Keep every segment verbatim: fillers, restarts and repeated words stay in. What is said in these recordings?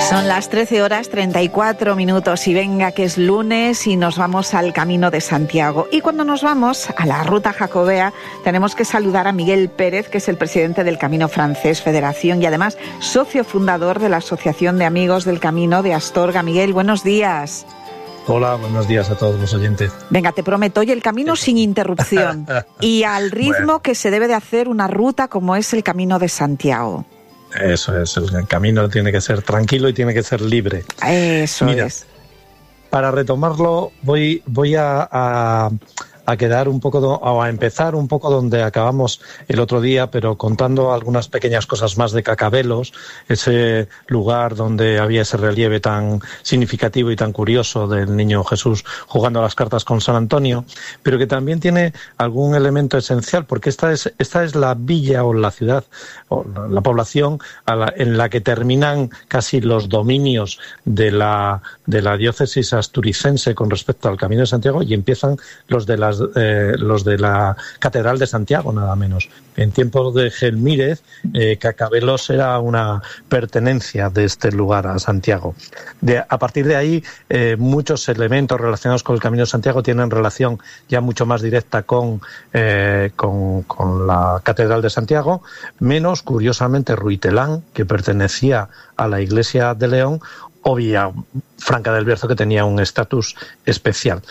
Son las trece horas treinta y cuatro minutos y venga que es lunes y nos vamos al Camino de Santiago. Y cuando nos vamos a la Ruta Jacobea tenemos que saludar a Miguel Pérez, que es el presidente del Camino Francés Federación y además socio fundador de la Asociación de Amigos del Camino de Astorga. Miguel, buenos días. Hola, buenos días a todos los oyentes. Venga, te prometo, hoy el camino sin interrupción y al ritmo bueno. que se debe de hacer una ruta como es el Camino de Santiago. Eso es, el camino tiene que ser tranquilo y tiene que ser libre. Eso Mira, es. Para retomarlo, voy, voy a, a, a quedar un poco, o a empezar un poco donde acabamos el otro día, pero contando algunas pequeñas cosas más de Cacabelos, ese lugar donde había ese relieve tan significativo y tan curioso del niño Jesús jugando a las cartas con San Antonio, pero que también tiene algún elemento esencial, porque esta es, esta es la villa o la ciudad, o la, la población a la, en la que terminan casi los dominios de la, de la diócesis asturicense con respecto al Camino de Santiago y empiezan los de las Eh, los de la Catedral de Santiago, nada menos. En tiempos de Gelmírez, eh, Cacabelos era una pertenencia de este lugar a Santiago. De, a partir de ahí, eh, muchos elementos relacionados con el Camino de Santiago tienen relación ya mucho más directa con, eh, con, con la Catedral de Santiago, menos, curiosamente, Ruitelán, que pertenecía a la Iglesia de León, o Villafranca del Bierzo, que tenía un estatus especial.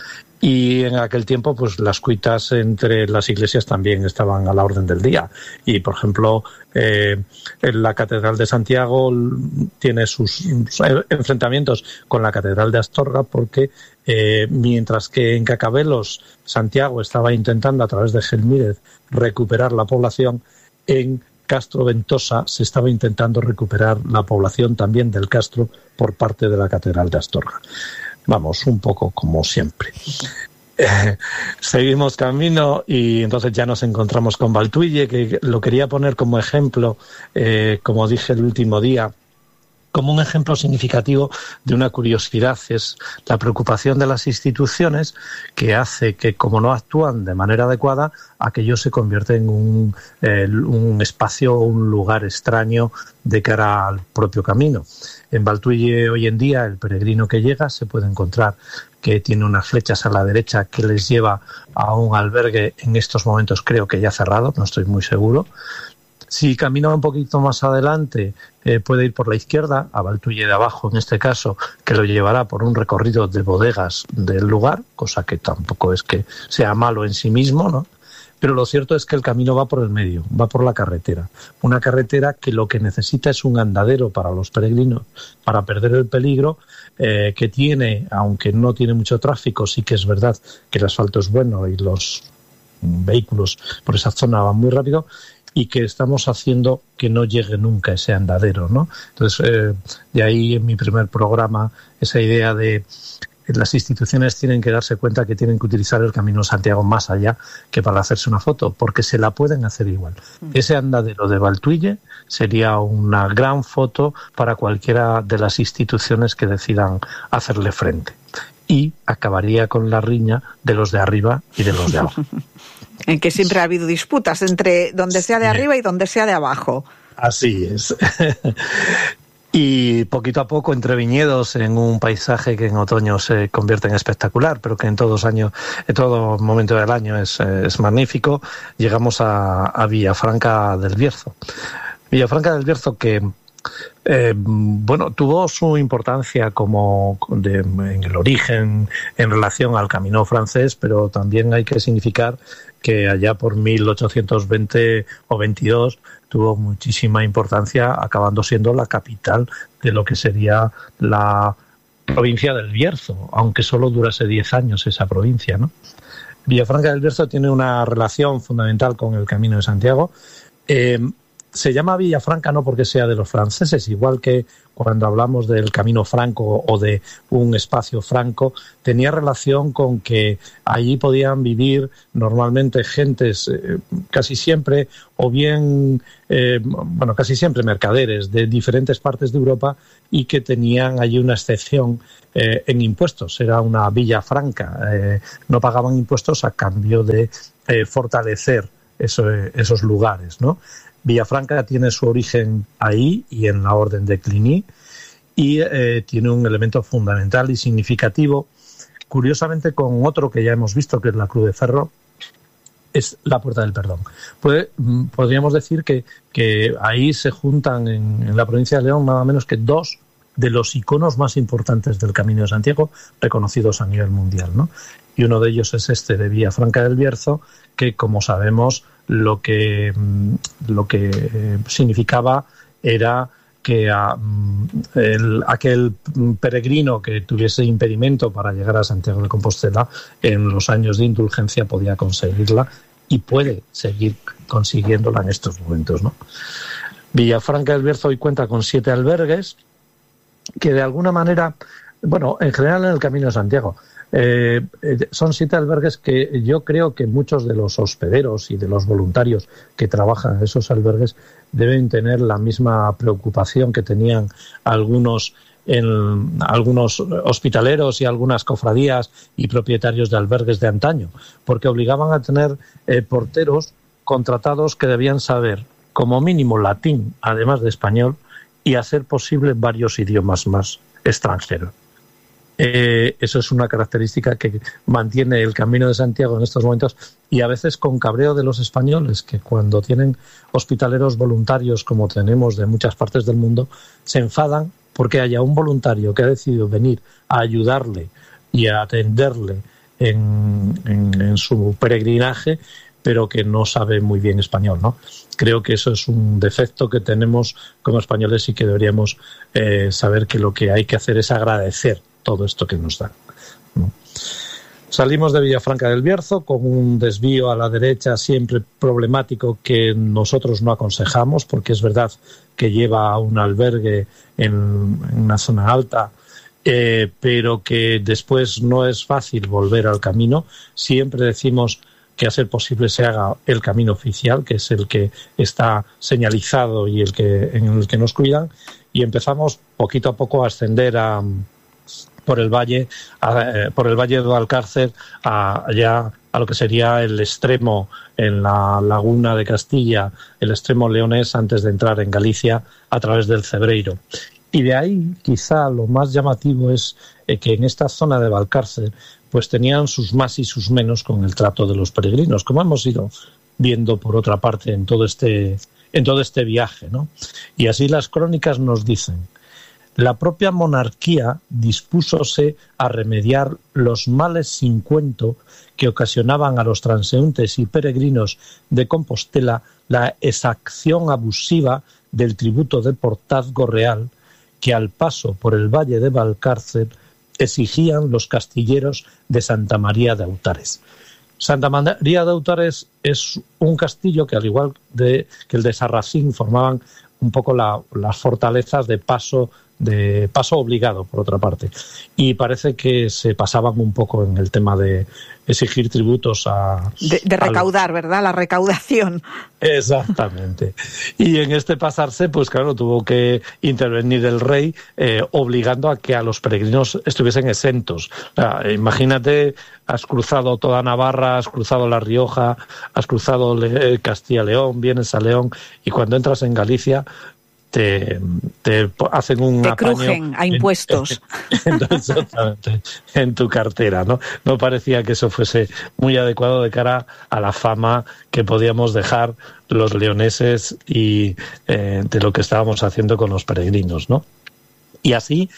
Y en aquel tiempo, pues las cuitas entre las iglesias también estaban a la orden del día. Y, por ejemplo, eh, en la Catedral de Santiago tiene sus, sus enfrentamientos con la Catedral de Astorga, porque eh, mientras que en Cacabelos Santiago estaba intentando, a través de Gelmírez, recuperar la población, en Castro Ventosa se estaba intentando recuperar la población también del Castro por parte de la Catedral de Astorga. Vamos, un poco como siempre. Eh, seguimos camino y entonces ya nos encontramos con Valtuille, que lo quería poner como ejemplo, eh, como dije el último día, como un ejemplo significativo de una curiosidad. Es la preocupación de las instituciones que hace que, como no actúan de manera adecuada, aquello se convierte en un, eh, un espacio o un lugar extraño de cara al propio camino. En Valtuille hoy en día el peregrino que llega se puede encontrar que tiene unas flechas a la derecha que les lleva a un albergue, en estos momentos creo que ya cerrado, no estoy muy seguro. Si camina un poquito más adelante, eh, puede ir por la izquierda, a Valtuille de abajo en este caso, que lo llevará por un recorrido de bodegas del lugar, cosa que tampoco es que sea malo en sí mismo, ¿no? Pero lo cierto es que el camino va por el medio, va por la carretera. Una carretera que lo que necesita es un andadero para los peregrinos, para perder el peligro, eh, que tiene, aunque no tiene mucho tráfico, sí que es verdad que el asfalto es bueno y los vehículos por esa zona van muy rápido, y que estamos haciendo que no llegue nunca ese andadero, ¿no? Entonces, eh, de ahí en mi primer programa, esa idea de las instituciones tienen que darse cuenta que tienen que utilizar el Camino de Santiago más allá que para hacerse una foto, porque se la pueden hacer igual. Mm. Ese andadero de Valtuille sería una gran foto para cualquiera de las instituciones que decidan hacerle frente. Y acabaría con la riña de los de arriba y de los de abajo. En que siempre ha habido disputas entre donde sea de arriba y donde sea de abajo. Así es. Y poquito a poco, entre viñedos, en un paisaje que en otoño se convierte en espectacular, pero que en todos años, en todo momento del año es, es magnífico, llegamos a, a Villafranca del Bierzo. Villafranca del Bierzo que Eh, bueno, tuvo su importancia como de, en el origen en relación al Camino francés, pero también hay que significar que allá por mil ochocientos veinte o veintidós tuvo muchísima importancia, acabando siendo la capital de lo que sería la provincia del Bierzo, aunque solo durase diez años esa provincia, ¿no? Villafranca del Bierzo tiene una relación fundamental con el Camino de Santiago. Eh, Se llama Villafranca no porque sea de los franceses, igual que cuando hablamos del Camino Franco o de un espacio franco, tenía relación con que allí podían vivir normalmente gentes, eh, casi siempre, o bien, eh, bueno, casi siempre mercaderes de diferentes partes de Europa y que tenían allí una excepción eh, en impuestos. Era una villa franca, eh, no pagaban impuestos a cambio de eh, fortalecer eso, esos lugares, ¿no? Villafranca tiene su origen ahí y en la orden de Cluny, y eh, tiene un elemento fundamental y significativo, curiosamente con otro que ya hemos visto, que es la Cruz de Ferro, es la Puerta del Perdón. Pues, podríamos decir que, que ahí se juntan en, en la provincia de León nada menos que dos de los iconos más importantes del Camino de Santiago, reconocidos a nivel mundial, ¿no? Y uno de ellos es este de Villafranca del Bierzo, que, como sabemos, lo que, lo que significaba era que a, el, aquel peregrino que tuviese impedimento para llegar a Santiago de Compostela en los años de indulgencia podía conseguirla y puede seguir consiguiéndola en estos momentos, ¿no? Villafranca del Bierzo hoy cuenta con siete albergues que de alguna manera, bueno, en general en el Camino de Santiago, eh, son siete albergues que yo creo que muchos de los hospederos y de los voluntarios que trabajan en esos albergues deben tener la misma preocupación que tenían algunos en algunos hospitaleros y algunas cofradías y propietarios de albergues de antaño, porque obligaban a tener eh, porteros contratados que debían saber como mínimo latín, además de español, y hacer posible varios idiomas más extranjeros. Eh, eso es una característica que mantiene el Camino de Santiago en estos momentos, y a veces con cabreo de los españoles, que cuando tienen hospitaleros voluntarios como tenemos de muchas partes del mundo, se enfadan porque haya un voluntario que ha decidido venir a ayudarle y a atenderle en, en, en su peregrinaje, pero que no sabe muy bien español, ¿no? Creo que eso es un defecto que tenemos como españoles y que deberíamos eh, saber que lo que hay que hacer es agradecer todo esto que nos dan, ¿no? Salimos de Villafranca del Bierzo con un desvío a la derecha siempre problemático que nosotros no aconsejamos, porque es verdad que lleva a un albergue en, en una zona alta, eh, pero que después no es fácil volver al camino. Siempre decimos que a ser posible se haga el camino oficial, que es el que está señalizado y el que en el que nos cuidan, y empezamos poquito a poco a ascender a por el valle a, eh, por el valle de Valcárcel a, allá a lo que sería el extremo en la laguna de Castilla, el extremo leonés, antes de entrar en Galicia a través del Cebreiro. Y de ahí quizá lo más llamativo es eh, que en esta zona de Valcárcel pues tenían sus más y sus menos con el trato de los peregrinos, como hemos ido viendo por otra parte en todo este en todo este viaje, ¿no? Y así las crónicas nos dicen: la propia monarquía dispúsose a remediar los males sin cuento que ocasionaban a los transeúntes y peregrinos de Compostela la exacción abusiva del tributo de portazgo real que al paso por el valle de Valcárcel exigían los castilleros de Santa María de Autares. Santa María de Autares es un castillo que, al igual de, que el de Sarracín, formaban un poco la, las fortalezas de paso de paso obligado, por otra parte, y parece que se pasaban un poco en el tema de exigir tributos a... De, de recaudar, a los... ¿verdad? La recaudación. Exactamente. Y en este pasarse, pues claro, tuvo que intervenir el rey eh, obligando a que a los peregrinos estuviesen exentos. O sea, imagínate, has cruzado toda Navarra, has cruzado La Rioja, has cruzado Le- Castilla-León, vienes a León, y cuando entras en Galicia Te, te hacen un te apaño crujen a impuestos en, en, exactamente, en tu cartera, ¿no? No parecía que eso fuese muy adecuado de cara a la fama que podíamos dejar los leoneses y eh, de lo que estábamos haciendo con los peregrinos, ¿no? Y así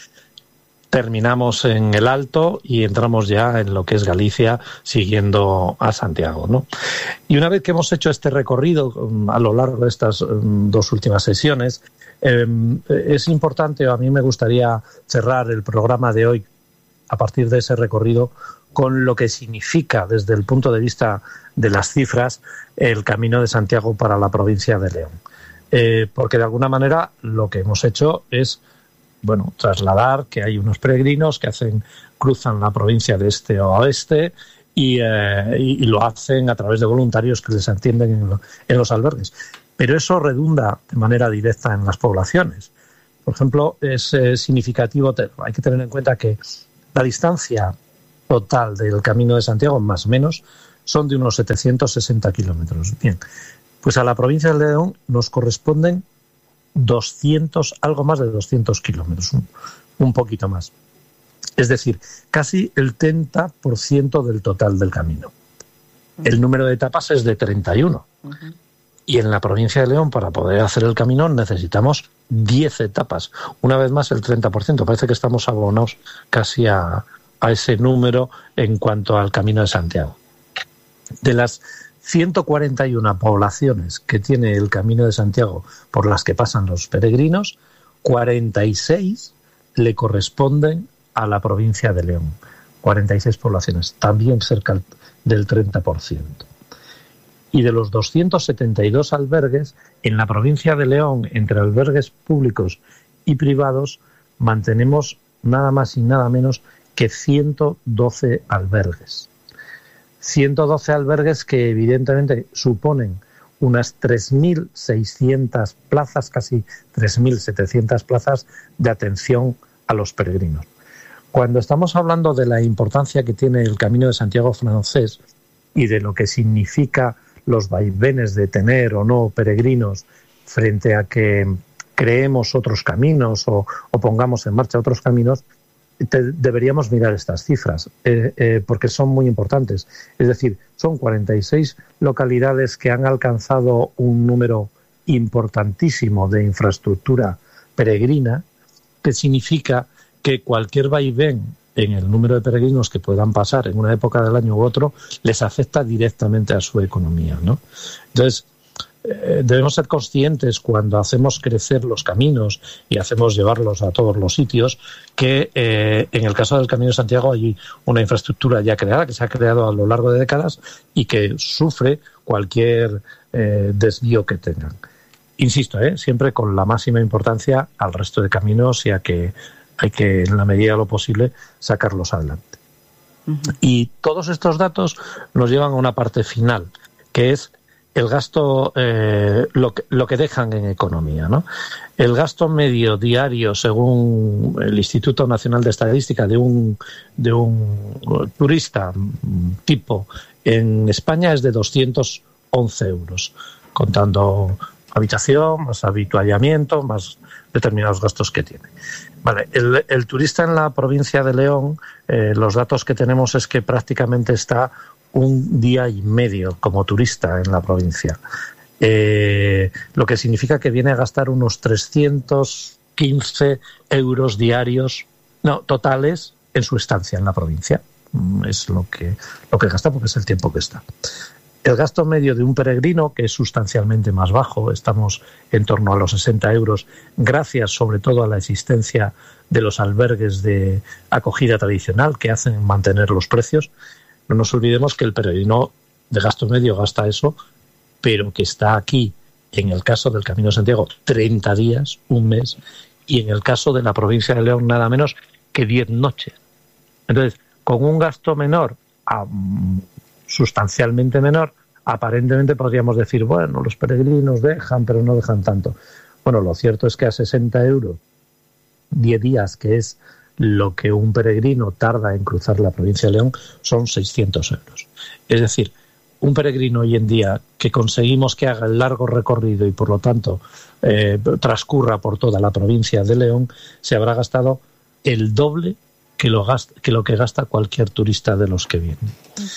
terminamos en el Alto y entramos ya en lo que es Galicia, siguiendo a Santiago, ¿no? Y una vez que hemos hecho este recorrido a lo largo de estas dos últimas sesiones, eh, es importante, a mí me gustaría cerrar el programa de hoy a partir de ese recorrido con lo que significa desde el punto de vista de las cifras el Camino de Santiago para la provincia de León. Eh, porque de alguna manera lo que hemos hecho es bueno, trasladar que hay unos peregrinos que hacen cruzan la provincia de este a oeste y, eh, y, y lo hacen a través de voluntarios que les atienden en, lo, en los albergues. Pero eso redunda de manera directa en las poblaciones. Por ejemplo, es eh, significativo, te, hay que tener en cuenta que la distancia total del Camino de Santiago, más o menos, son de unos setecientos sesenta kilómetros. Bien, pues a la provincia de León nos corresponden doscientos, algo más de doscientos kilómetros, un, un poquito más. Es decir, casi el treinta por ciento del total del camino. El número de etapas es de treinta y uno. Uh-huh. Y en la provincia de León, para poder hacer el camino, necesitamos diez etapas. Una vez más, el treinta por ciento. Parece que estamos abonados casi a, a ese número en cuanto al Camino de Santiago. De las ciento cuarenta y una poblaciones que tiene el Camino de Santiago por las que pasan los peregrinos, cuarenta y seis le corresponden a la provincia de León. cuarenta y seis poblaciones, también cerca del treinta por ciento. Y de los doscientos setenta y dos albergues, en la provincia de León, entre albergues públicos y privados, mantenemos nada más y nada menos que ciento doce albergues. ciento doce albergues que evidentemente suponen unas tres mil seiscientas plazas, casi tres mil setecientas plazas de atención a los peregrinos. Cuando estamos hablando de la importancia que tiene el Camino de Santiago francés y de lo que significa los vaivenes de tener o no peregrinos frente a que creemos otros caminos o, o pongamos en marcha otros caminos, te, deberíamos mirar estas cifras eh, eh, porque son muy importantes. Es decir, son cuarenta y seis localidades que han alcanzado un número importantísimo de infraestructura peregrina, que significa que cualquier vaivén en el número de peregrinos que puedan pasar en una época del año u otro les afecta directamente a su economía, ¿no? Entonces, eh, debemos ser conscientes cuando hacemos crecer los caminos y hacemos llevarlos a todos los sitios que eh, en el caso del Camino de Santiago hay una infraestructura ya creada, que se ha creado a lo largo de décadas y que sufre cualquier eh, desvío que tengan. Insisto, eh, siempre con la máxima importancia al resto de caminos y a que hay que, en la medida de lo posible, sacarlos adelante. Uh-huh. Y todos estos datos nos llevan a una parte final, que es el gasto, eh, lo, que, lo que dejan en economía, ¿no? El gasto medio diario, según el Instituto Nacional de Estadística, de un, de un turista tipo en España es de doscientos once euros, contando habitación, más habituallamiento, más determinados gastos que tiene. Vale, el, el turista en la provincia de León, eh, los datos que tenemos es que prácticamente está un día y medio como turista en la provincia, eh, lo que significa que viene a gastar unos trescientos quince euros diarios, no, totales, en su estancia en la provincia. Es lo que, lo que gasta porque es el tiempo que está. El gasto medio de un peregrino, que es sustancialmente más bajo, estamos en torno a los sesenta euros, gracias sobre todo a la existencia de los albergues de acogida tradicional que hacen mantener los precios. No nos olvidemos que el peregrino de gasto medio gasta eso, pero que está aquí, en el caso del Camino de Santiago, treinta días, un mes, y en el caso de la provincia de León, nada menos que diez noches. Entonces, con un gasto menor, a, sustancialmente menor, aparentemente podríamos decir, bueno, los peregrinos dejan, pero no dejan tanto. Bueno, lo cierto es que a sesenta euros, diez días, que es lo que un peregrino tarda en cruzar la provincia de León, son seiscientos euros. Es decir, un peregrino hoy en día que conseguimos que haga el largo recorrido y por lo tanto eh, transcurra por toda la provincia de León, se habrá gastado el doble que lo, gasta, que lo que gasta cualquier turista de los que vienen.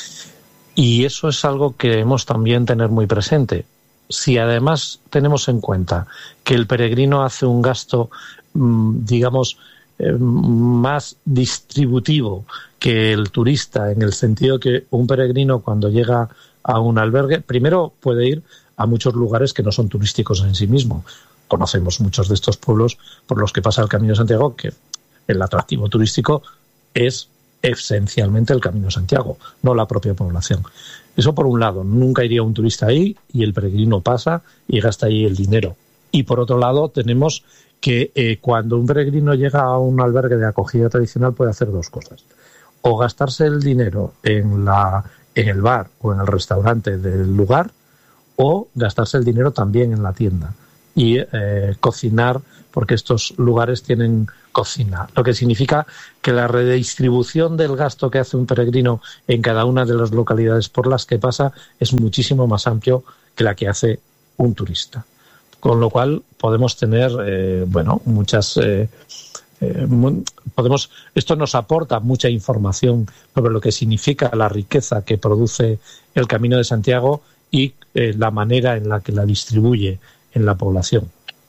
Y eso es algo que debemos también tener muy presente. Si además tenemos en cuenta que el peregrino hace un gasto, digamos, eh, más distributivo que el turista, en el sentido que un peregrino cuando llega a un albergue, primero puede ir a muchos lugares que no son turísticos en sí mismo. Conocemos muchos de estos pueblos por los que pasa el Camino de Santiago, que el atractivo turístico es esencialmente el Camino de Santiago, no la propia población. Eso por un lado, nunca iría un turista ahí y el peregrino pasa y gasta ahí el dinero. Y por otro lado tenemos que eh, cuando un peregrino llega a un albergue de acogida tradicional puede hacer dos cosas. O gastarse el dinero en, la, en el bar o en el restaurante del lugar, o gastarse el dinero también en la tienda y eh, cocinar, porque estos lugares tienen cocina, lo que significa que la redistribución del gasto que hace un peregrino en cada una de las localidades por las que pasa es muchísimo más amplio que la que hace un turista. con lo cual podemos tener, eh, bueno, muchas... Eh, eh, podemos esto nos aporta mucha información sobre lo que significa la riqueza que produce el Camino de Santiago y eh, la manera en la que la distribuye en la población.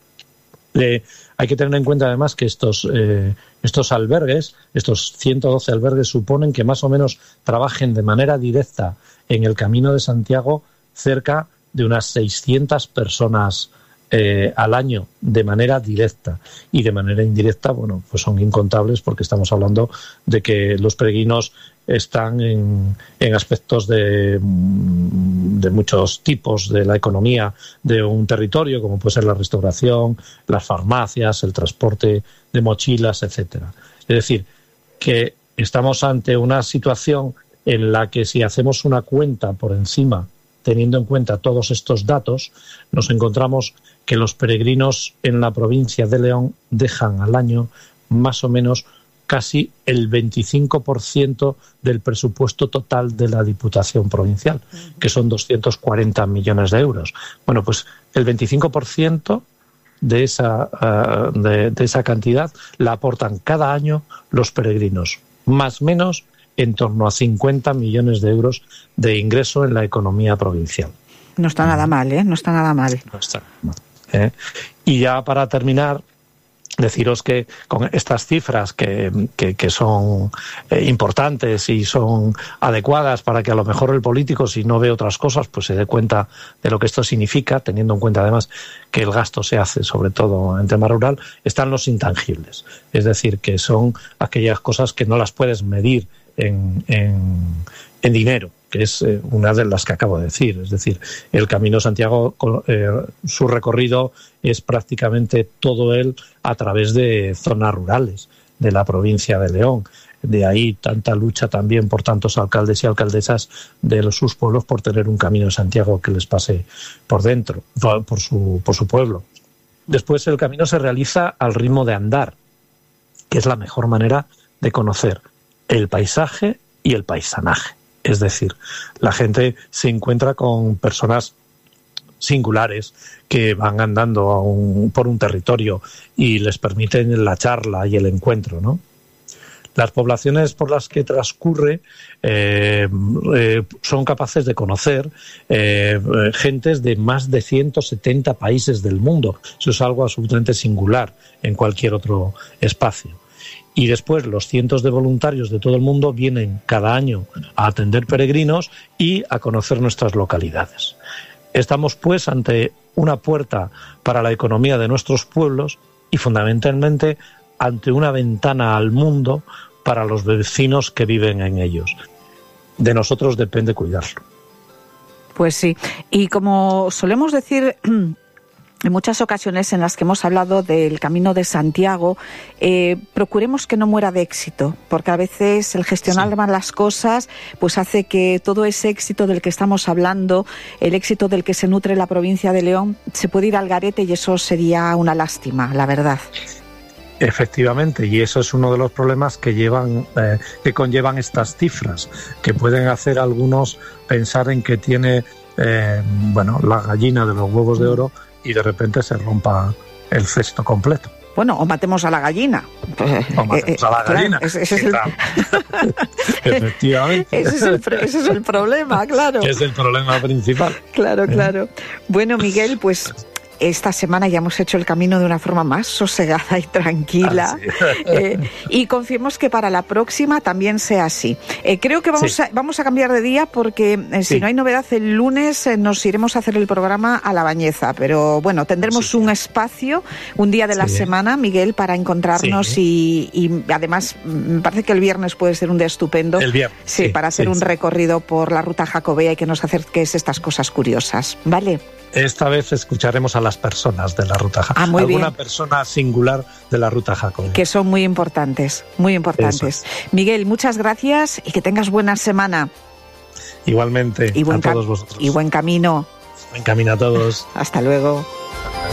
Eh, hay que tener en cuenta además que estos, eh, estos albergues, estos ciento doce albergues, suponen que más o menos trabajen de manera directa en el Camino de Santiago cerca de unas seiscientas personas eh, al año de manera directa, y de manera indirecta, bueno, pues son incontables, porque estamos hablando de que los peregrinos están en, en aspectos de, de muchos tipos de la economía de un territorio, como puede ser la restauración, las farmacias, el transporte de mochilas, etcétera. Es decir, que estamos ante una situación en la que, si hacemos una cuenta por encima, teniendo en cuenta todos estos datos, nos encontramos que los peregrinos en la provincia de León dejan al año más o menos casi el veinticinco por ciento del presupuesto total de la Diputación Provincial, que son doscientos cuarenta millones de euros. Bueno, pues el veinticinco por ciento de esa, uh, de, de esa cantidad la aportan cada año los peregrinos, más o menos en torno a cincuenta millones de euros de ingreso en la economía provincial. No está nada mal, ¿eh? No está nada mal. No está nada mal, ¿eh? Y ya para terminar, deciros que con estas cifras que, que, que son eh, importantes y son adecuadas para que a lo mejor el político, si no ve otras cosas, pues se dé cuenta de lo que esto significa, teniendo en cuenta además que el gasto se hace sobre todo en tema rural, están los intangibles. Es decir, que son aquellas cosas que no las puedes medir en, en, en dinero, que es eh, una de las que acabo de decir. Es decir, el Camino de Santiago, eh, su recorrido es prácticamente todo él a través de zonas rurales de la provincia de León. De ahí tanta lucha también por tantos alcaldes y alcaldesas de los, sus pueblos por tener un Camino de Santiago que les pase por dentro, por, por, su, por su pueblo. Después, el camino se realiza al ritmo de andar, que es la mejor manera de conocer el paisaje y el paisanaje. Es decir, la gente se encuentra con personas singulares que van andando a un, por un territorio y les permiten la charla y el encuentro, ¿no? Las poblaciones por las que transcurre eh, eh, son capaces de conocer eh, gentes de más de ciento setenta países del mundo. Eso es algo absolutamente singular en cualquier otro espacio. Y después los cientos de voluntarios de todo el mundo vienen cada año a atender peregrinos y a conocer nuestras localidades. Estamos pues ante una puerta para la economía de nuestros pueblos y fundamentalmente ante una ventana al mundo para los vecinos que viven en ellos. De nosotros depende cuidarlo. Pues sí, y como solemos decir en muchas ocasiones en las que hemos hablado del Camino de Santiago, eh, procuremos que no muera de éxito, porque a veces el gestionar sí. mal las cosas pues hace que todo ese éxito del que estamos hablando, el éxito del que se nutre la provincia de León, se puede ir al garete, y eso sería una lástima, la verdad. Efectivamente, y eso es uno de los problemas que llevan, eh, que conllevan estas cifras, que pueden hacer a algunos pensar en que tiene eh, bueno, la gallina de los huevos de oro, y de repente se rompa el cesto completo. Bueno, o matemos a la gallina. O matemos a la gallina. Claro, ese, ese es el... Efectivamente. Ese es, el, ese es el problema, claro. Es el problema principal. Claro, claro. Bueno, Miguel, pues esta semana ya hemos hecho el camino de una forma más sosegada y tranquila. Ah, sí. eh, y confiemos que para la próxima también sea así. Eh, creo que vamos, sí. a, vamos a cambiar de día porque eh, si sí. no hay novedad el lunes eh, nos iremos a hacer el programa a La Bañeza. Pero bueno, tendremos sí. un espacio, un día de sí. la semana, Miguel, para encontrarnos sí. y, y además me parece que el viernes puede ser un día estupendo. El viernes. Sí, sí para hacer sí, un sí. recorrido por la ruta jacobea y que nos acerques estas cosas curiosas. ¿Vale? Esta vez escucharemos a las personas de la ruta jacobea. Ah, muy Alguna bien. persona singular de la ruta jacobea. Que son muy importantes, muy importantes. Es. Miguel, muchas gracias y que tengas buena semana. Igualmente, y buen a todos vosotros. Y buen camino. Buen camino a todos. Hasta luego.